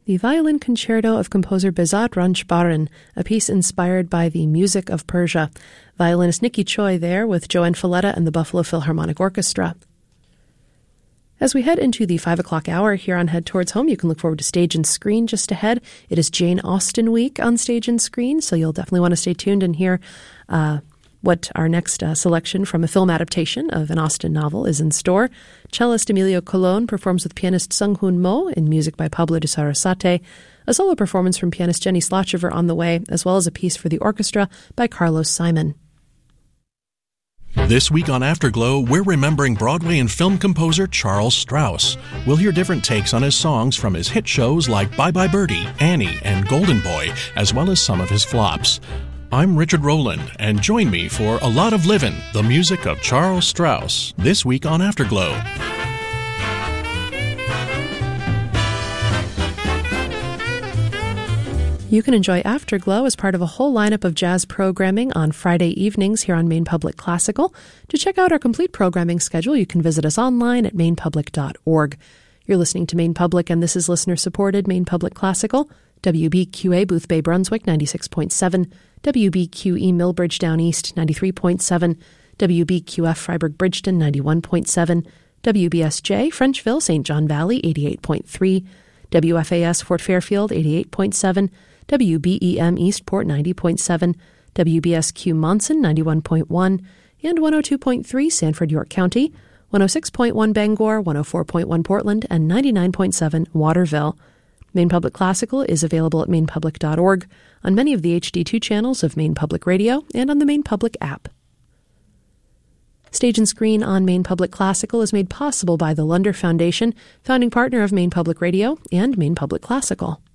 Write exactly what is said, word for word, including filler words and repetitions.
the violin concerto of composer Behzad Ranjbaran, a piece inspired by the music of Persia. Violinist Nikki Choi there with Joanne Falletta and the Buffalo Philharmonic Orchestra. As we head into the five o'clock hour here on Head Towards Home, you can look forward to Stage and Screen just ahead. It is Jane Austen week on Stage and Screen, so you'll definitely want to stay tuned and hear uh, what our next uh, selection from a film adaptation of an Austen novel is in store. Cellist Emilio Colon performs with pianist Sung Hoon Mo in music by Pablo de Sarasate, a solo performance from pianist Jenny Slotchever on the way, as well as a piece for the orchestra by Carlos Simon. This week on Afterglow, we're remembering Broadway and film composer Charles Strouse. We'll hear different takes on his songs from his hit shows like Bye Bye Birdie, Annie, and Golden Boy, as well as some of his flops. I'm Richard Rowland, and join me for A Lot of Livin', the music of Charles Strouse, this week on Afterglow. You can enjoy Afterglow as part of a whole lineup of jazz programming on Friday evenings here on Maine Public Classical. To check out our complete programming schedule, you can visit us online at maine public dot org. You're listening to Maine Public, and this is listener-supported Maine Public Classical, W B Q A Boothbay Brunswick ninety-six point seven, W B Q E Millbridge Down East ninety-three point seven, W B Q F Freiburg Bridgeton ninety-one point seven, W B S J Frenchville Saint John Valley eighty-eight point three, W F A S Fort Fairfield eighty-eight point seven, W B E M Eastport ninety point seven, W B S Q Monson ninety-one point one, and one oh two point three Sanford York County, one oh six point one Bangor, one oh four point one Portland, and ninety-nine point seven Waterville. Maine Public Classical is available at maine public dot org, on many of the H D two channels of Maine Public Radio, and on the Maine Public app. Stage and Screen on Maine Public Classical is made possible by the Lunder Foundation, founding partner of Maine Public Radio and Maine Public Classical.